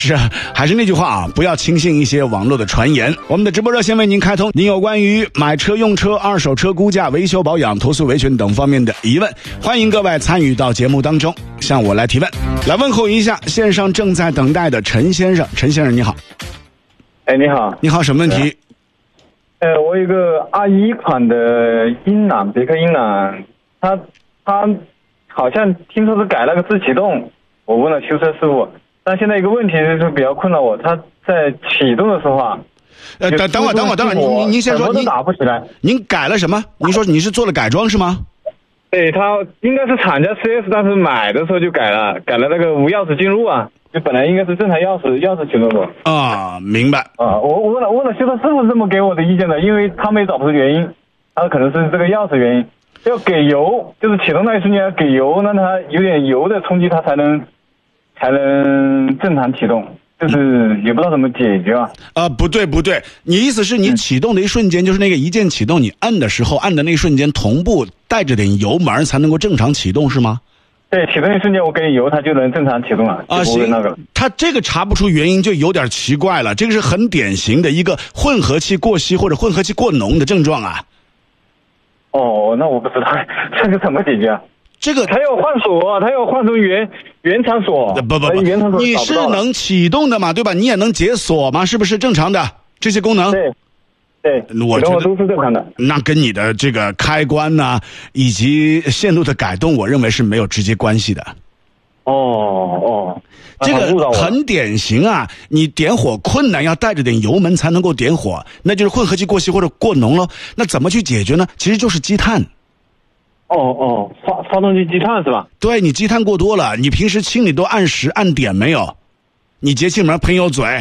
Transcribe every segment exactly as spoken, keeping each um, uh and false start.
是，还是那句话啊，不要轻信一些网络的传言。我们的直播热线为您开通，您有关于买车、用车、二手车估价、维修保养、投诉维权等方面的疑问，欢迎各位参与到节目当中，向我来提问。来问候一下线上正在等待的陈先生，陈先生你好。 哎，你好。 你好，什么问题？ 呃，我有一个二一款的英朗，别克英朗，它它好像听说是改了个自启动，我问了修车师傅。但现在一个问题就是比较困扰我，它在启动的时候啊， 呃，等等会儿，等会儿，等会儿，您您先说，您打不起来。 您改了什么？您说你是做了改装是吗？ 对，它应该是厂家 四 S， 但是买的时候就改了，改了那个无钥匙进入啊，就本来应该是正常钥匙钥匙启动的。 啊，明白。 啊，我我问了问了修车师傅这么给我的意见的，因为他们也找不出原因，他可能是这个钥匙原因，要给油，就是启动那一瞬间要给油，让它有点油的冲击，它才能。才能正常启动，就是也不知道怎么解决啊。 啊、呃，不对不对，你意思是你启动的一瞬间，嗯、就是那个一键启动，你按的时候按的那一瞬间，同步带着点油门才能够正常启动，是吗？ 对，启动一瞬间我给油，它就能正常启动了。 啊，行，那个，它这个查不出原因就有点奇怪了，这个是很典型的一个混合气过稀或者混合气过浓的症状啊。 哦，那我不知道这个怎么解决啊？ 这个它要换锁，它要换成原原厂锁。 不不不， 原厂锁你是能启动的嘛，对吧？你也能解锁嘛，是不是正常的这些功能？ 对，对， 我觉得都是正常的。 那跟你的这个开关呐、啊，以及线路的改动，我认为是没有直接关系的。 哦哦， 这个很典型啊！你点火困难，要带着点油门才能够点火，那就是混合气过稀或者过浓了。那怎么去解决呢？其实就是积碳。 哦哦，发发动机积碳是吧？ 对，你积碳过多了，你平时清理都按时按点没有？你节气门喷油嘴？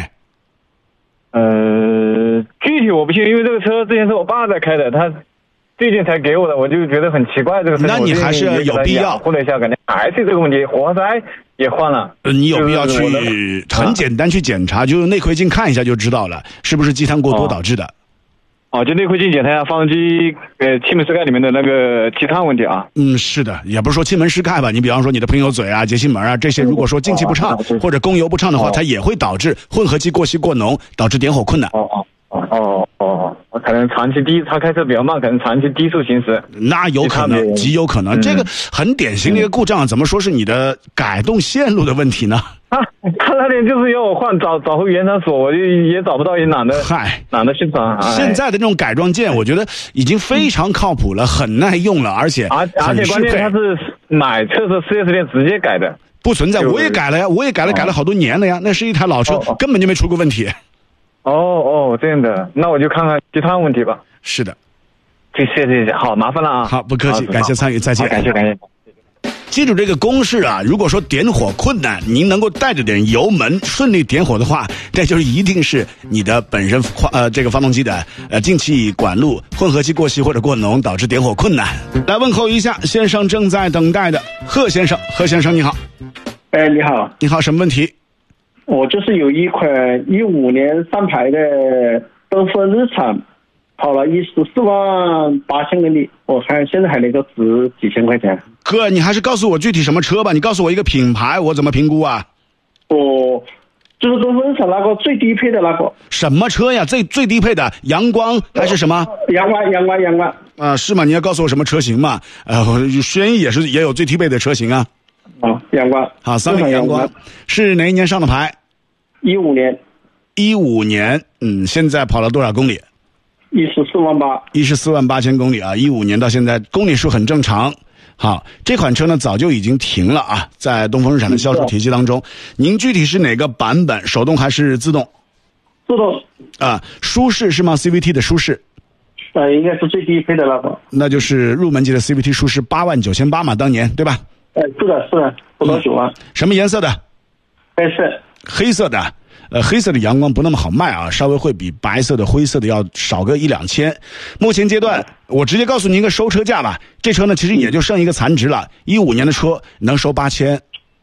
呃，具体我不信，因为这个车之前是我爸在开的，他最近才给我的，我就觉得很奇怪这个事情。 那你还是有必要。 问了一下，感觉还是这个问题，活塞也换了。 呃，你有必要去很简单去检查，就内窥镜看一下就知道了，是不是积碳过多导致的。 哦，就内窥镜检查一下发动机呃气门室盖里面的那个积碳问题啊。 嗯，是的，也不是说气门室盖吧，你比方说你的喷油嘴啊、节气门啊这些，如果说进气不畅、哦、或者供油不畅的话、哦，它也会导致混合气过稀过浓，导致点火困难。 哦哦哦哦哦，我可能长期低，他开车比较慢，可能长期低速行驶。 那有可能，极有可能、嗯，这个很典型的一个故障，怎么说是你的改动线路的问题呢？ 啊，他那天就是要我换找找回原厂锁，我就也找不到，也懒得嗨， 懒得去找。 现在的这种改装件，我觉得已经非常靠谱了，很耐用了，而且而而且关键它是买车的四 S 店直接改的， 不存在。我也改了呀，我也改了，改了好多年了呀，那是一台老车， 哦、 根本就没出过问题。 哦哦，这样的，那我就看看其他问题吧。 是的， 谢谢谢谢，好，麻烦了啊。 好，不客气，感谢参与，再见。 感谢感谢。 记住这个公式啊！如果说点火困难，您能够带着点油门顺利点火的话，这就是一定是你的本身呃这个发动机的呃进气管路混合气过稀或者过浓，导致点火困难。来问候一下线上正在等待的贺先生，贺先生你好。 哎，你好， 你好，什么问题？ 我就是有一款一五年上牌的东风日产，跑了一十四万八千公里，我看现在还能够值几千块钱。 哥，你还是告诉我具体什么车吧，你告诉我一个品牌，我怎么评估啊？ 我就是东风日产那个最低配的那个。 什么车呀？最最低配的阳光还是什么？ 阳光，阳光，阳光。 啊，是吗？你要告诉我什么车型嘛？呃，轩逸也是也有最低配的车型啊。 啊，阳光。 好，三菱阳光是哪一年上的牌？ 一五年。 一五年，嗯，现在跑了多少公里？ 一十四万八。 一十四万八千公里啊！一五年到现在公里数很正常。好，这款车呢早就已经停了啊，在东风日产的销售体系当中。您具体是哪个版本？手动还是自动？ 自动。 啊，舒适是吗 ？C V T 的舒适。 呃，应该是最低配的那个。 那就是入门级的 C V T 舒适，八万九千八嘛，当年对吧？ 呃，是的，是的，不到九万、嗯。 什么颜色的？ 黑色。 黑色的。呃，黑色的阳光不那么好卖啊，稍微会比白色的、灰色的要少个一两千。目前阶段，我直接告诉您一个收车价吧。这车呢，其实也就剩一个残值了。一五年的车能收八千。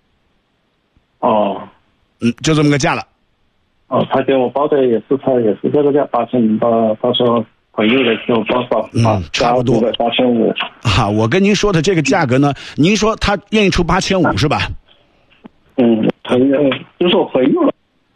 哦， 嗯，就这么个价了。 哦，他给我报的也是他也是这个价八千零八，到时候朋友的给我报报嗯，差不多八千五。 啊，我跟您说的这个价格呢，您说他愿意出八千五是吧？ 嗯，朋友就是我朋友了。